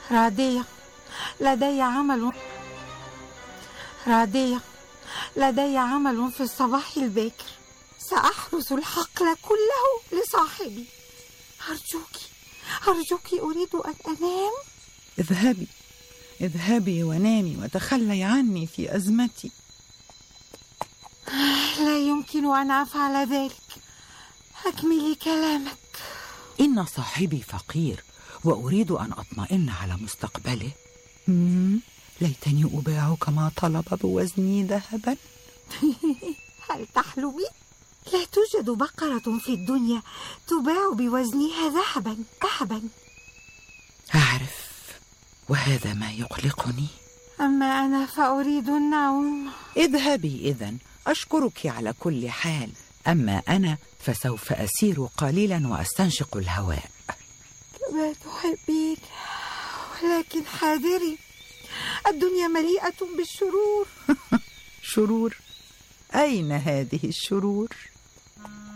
رادية، لدي عمل رادية، لدي عمل في الصباح الباكر. سأحرس الحقل كله لصاحبي. أرجوك أريد أن أنام. اذهبي ونامي وتخلي عني في أزمتي. لا يمكن أن أفعل ذلك. أكملي كلامك. إن صاحبي فقير وأريد أن أطمئن على مستقبله. ليتني أباع كما طلب بوزني ذهبا. هل تحلمي؟ لا توجد بقرة في الدنيا تباع بوزنها ذهبا. أعرف، وهذا ما يقلقني. أما أنا فأريد النوم. اذهبي إذن، أشكرك على كل حال. أما أنا فسوف أسير قليلا وأستنشق الهواء. كما تحبين، ولكن حاذري، الدنيا مليئة بالشرور. شرور؟ أين هذه الشرور؟